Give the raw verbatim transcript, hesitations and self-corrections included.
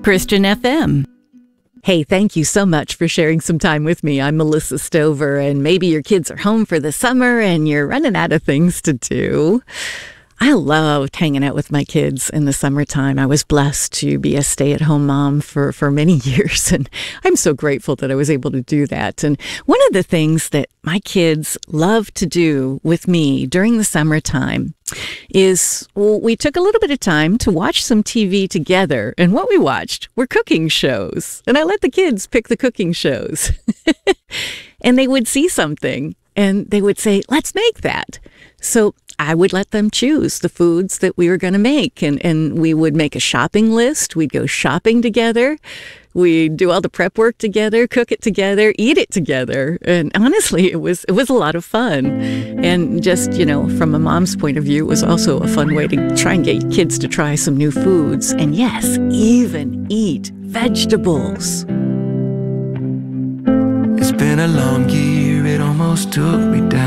Christian F M. Hey, thank you so much for sharing some time with me. I'm Melissa Stover, and maybe your kids are home for the summer and you're running out of things to do. I loved hanging out with my kids in the summertime. I was blessed to be a stay-at-home mom for, for many years, and I'm so grateful that I was able to do that. And one of the things that my kids love to do with me during the summertime is, well, we took a little bit of time to watch some T V together, and what we watched were cooking shows. And I let the kids pick the cooking shows. And they would see something, and they would say, let's make that. So I would let them choose the foods that we were going to make, and, and we would make a shopping list. We'd go shopping together. We'd do all the prep work together, cook it together, eat it together. And honestly, it was it was a lot of fun. And just, you know, from a mom's point of view, it was also a fun way to try and get kids to try some new foods. And yes, even eat vegetables. It's been a long year, it almost took me down.